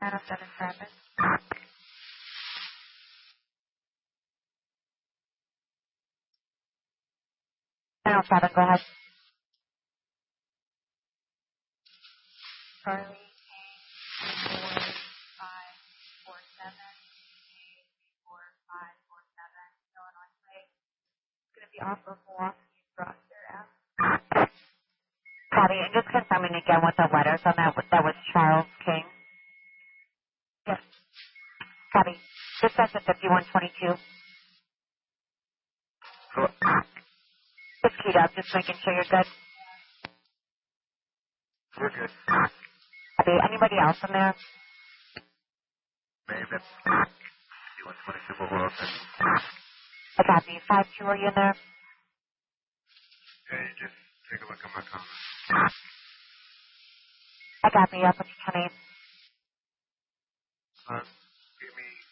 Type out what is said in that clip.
907 907, go ahead. Charlie, 4547, Illinois Way. It's going to be off of Milwaukee Roster Ave. Copy, and just confirming again with the letters on that, that was Charles King. Yes. Copy. Dispatch at 5122. Just keyed up, just making sure you're good. We're good. Copy. Anybody else in there? Maybe. 5122 Mobile Office. I copy. 52, are you in there? Hey, just take a look at my comments. I copy. I'll put you 10-8.